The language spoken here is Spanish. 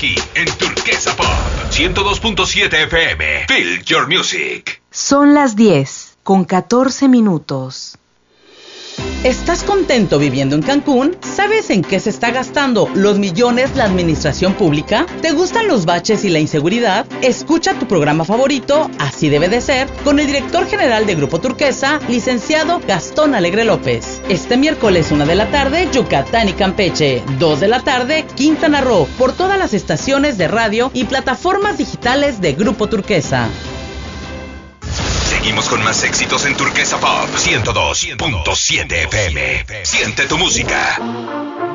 Aquí en Turquesa Pop 102.7 FM. Feel your music. Son las 10:14. ¿Estás contento viviendo en Cancún? ¿Sabes en qué se está gastando los millones la administración pública? ¿Te gustan los baches y la inseguridad? Escucha tu programa favorito, Así debe de ser, con el director general de Grupo Turquesa, licenciado Gastón Alegre López. Este miércoles 1 de la tarde, Yucatán y Campeche. 2 de la tarde, Quintana Roo. Por todas las estaciones de radio y plataformas digitales de Grupo Turquesa. Seguimos con más éxitos en Turquesa Pop 102.7 FM. Siente tu música.